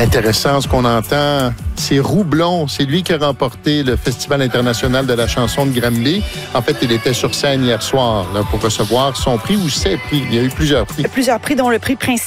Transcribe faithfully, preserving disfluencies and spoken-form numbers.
Intéressant ce qu'on entend. C'est Roublon, c'est lui qui a remporté le Festival international de la chanson de Granby. En fait, il était sur scène hier soir là, pour recevoir son prix ou ses prix. Il y a eu plusieurs prix. Plusieurs prix, dont le prix principal